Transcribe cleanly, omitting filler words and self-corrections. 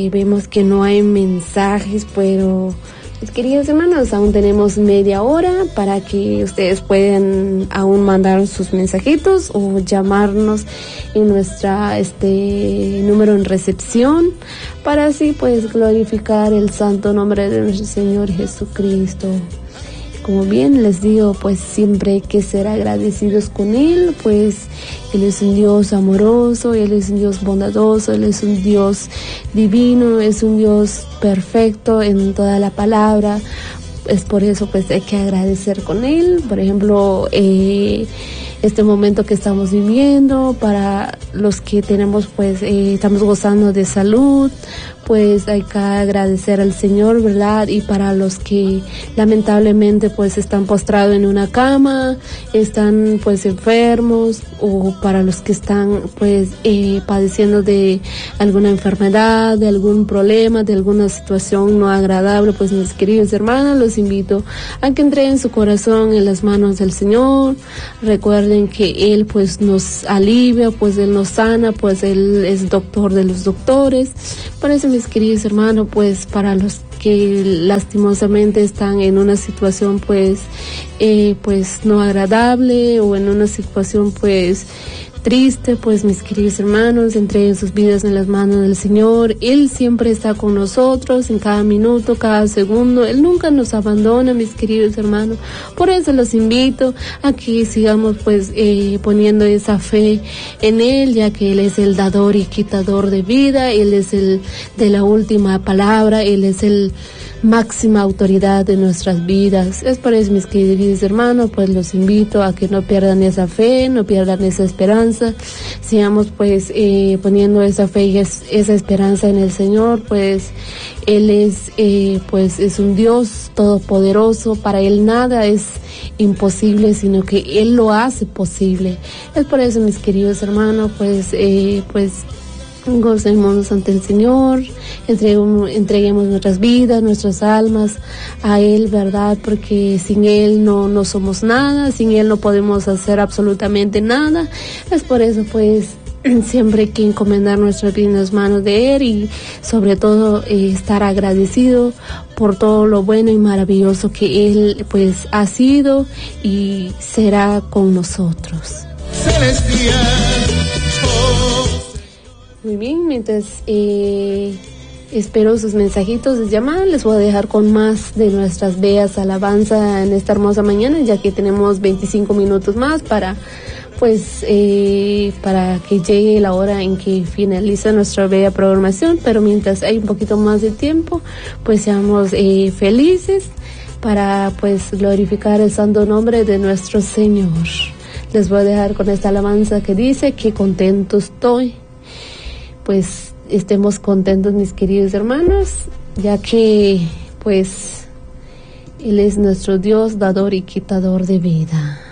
Vemos que no hay mensajes, pero mis queridos hermanos, aún tenemos media hora para que ustedes puedan aún mandar sus mensajitos o llamarnos en nuestra número en recepción para así pues glorificar el santo nombre de nuestro Señor Jesucristo. Como bien les digo, pues siempre hay que ser agradecidos con Él, pues Él es un Dios amoroso, Él es un Dios bondadoso, Él es un Dios divino, es un Dios perfecto en toda la palabra. Es por eso pues hay que agradecer con Él. Por ejemplo, este momento que estamos viviendo, para los que tenemos pues estamos gozando de salud, pues hay que agradecer al Señor, ¿verdad? Y para los que lamentablemente pues están postrados en una cama, están pues enfermos, o para los que están pues padeciendo de alguna enfermedad, de algún problema, de alguna situación no agradable, pues mis queridos hermanos, los invito a que entreguen su corazón en las manos del Señor. Recuerden que Él pues nos alivia, pues Él nos sana, pues Él es doctor de los doctores. Por eso, mis queridos hermanos, pues para los que lastimosamente están en una situación pues no agradable, o en una situación pues triste, pues mis queridos hermanos, entreguen sus vidas en las manos del Señor. Él siempre está con nosotros en cada minuto, cada segundo. Él nunca nos abandona, mis queridos hermanos. Por eso los invito a que sigamos pues poniendo esa fe en Él, ya que Él es el dador y quitador de vida. Él es el de la última palabra. Él es el máxima autoridad de nuestras vidas. Es por eso, mis queridos hermanos, pues los invito a que no pierdan esa fe, no pierdan esa esperanza. Sigamos pues poniendo esa fe y esa esperanza en el Señor, pues Él es un Dios todopoderoso. Para Él nada es imposible, sino que Él lo hace posible. Es por eso, mis queridos hermanos, pues gocemos ante el Señor, entreguemos nuestras vidas, nuestras almas a Él, ¿verdad? Porque sin Él no somos nada, sin Él no podemos hacer absolutamente nada. Es por eso, pues, siempre hay que encomendar nuestras vidas en las manos de Él, y sobre todo estar agradecido por todo lo bueno y maravilloso que Él pues ha sido y será con nosotros. Muy bien, mientras espero sus mensajitos de llamada, les voy a dejar con más de nuestras bellas alabanza en esta hermosa mañana, ya que tenemos 25 minutos más para que llegue la hora en que finaliza nuestra bella programación. Pero mientras hay un poquito más de tiempo, pues seamos felices para pues glorificar el santo nombre de nuestro Señor. Les voy a dejar con esta alabanza que dice: que contento estoy. Pues estemos contentos, mis queridos hermanos, ya que pues Él es nuestro Dios, dador y quitador de vida.